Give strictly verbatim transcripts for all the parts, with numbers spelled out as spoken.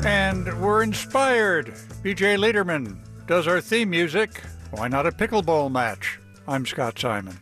And we're inspired. B J Lederman does our theme music. Why not a pickleball match? I'm Scott Simon.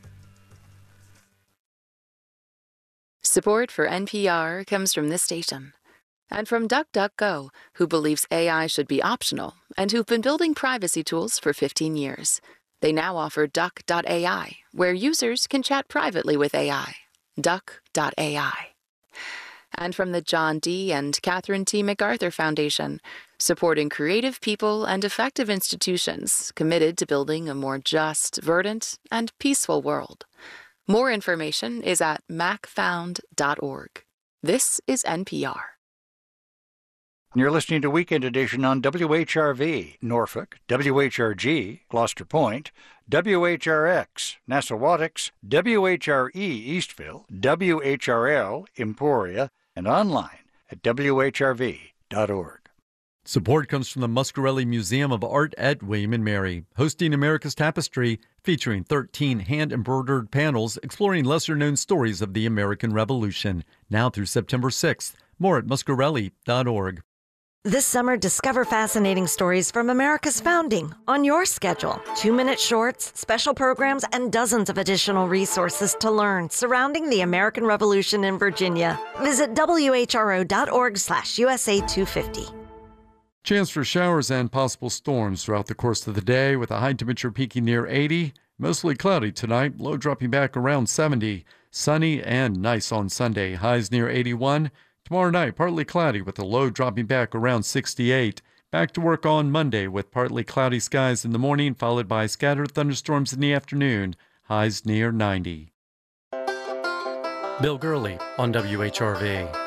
Support for N P R comes from this station and from DuckDuckGo, who believes A I should be optional and who've been building privacy tools for fifteen years. They now offer Duck dot A I, where users can chat privately with A I. Duck dot A I. And from the John D. and Catherine T. MacArthur Foundation, supporting creative people and effective institutions committed to building a more just, verdant, and peaceful world. More information is at mac found dot org. This is N P R. You're listening to Weekend Edition on W H R V, Norfolk, W H R G, Gloucester Point, W H R X, Nassauwautucks, W H R E, Eastville, W H R L, Emporia, and online at W H R V dot org. Support comes from the Muscarelli Museum of Art at William and Mary, hosting America's Tapestry, featuring thirteen hand-embroidered panels exploring lesser-known stories of the American Revolution, now through September sixth. More at muscarelli dot org. This summer, discover fascinating stories from America's founding on your schedule. Two-minute shorts, special programs, and dozens of additional resources to learn surrounding the American Revolution in Virginia. Visit W H R O dot org slash U S A two fifty. Chance for showers and possible storms throughout the course of the day, with a high temperature peaking near eighty. Mostly cloudy tonight, low dropping back around seventy. Sunny and nice on Sunday, highs near eighty-one. Tomorrow night, partly cloudy with a low dropping back around sixty-eight. Back to work on Monday with partly cloudy skies in the morning, followed by scattered thunderstorms in the afternoon. Highs near ninety. Bill Gurley on W H R V.